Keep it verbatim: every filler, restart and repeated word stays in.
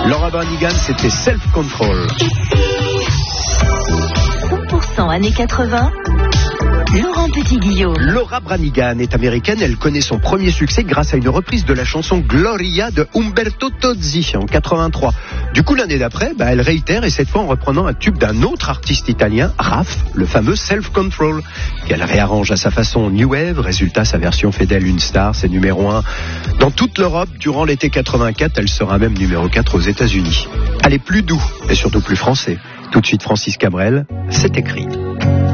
Laura Branigan, c'était Self Control. cent pour cent années quatre-vingts. Laurent Petit-Guillaume. Laura Branigan est américaine, elle connaît son premier succès grâce à une reprise de la chanson Gloria de Umberto Tozzi en quatre-vingt-trois. Du coup, l'année d'après, bah, elle réitère et cette fois en reprenant un tube d'un autre artiste italien, Raf, le fameux Self Control, qu'elle réarrange à sa façon New Wave. Résultat, sa version fait d'elle une star, c'est numéro un dans toute l'Europe. Durant l'été quatre-vingt-quatre, elle sera même numéro quatre aux États-Unis. Elle est plus doux et surtout plus français. Tout de suite, Francis Cabrel, c'est écrit.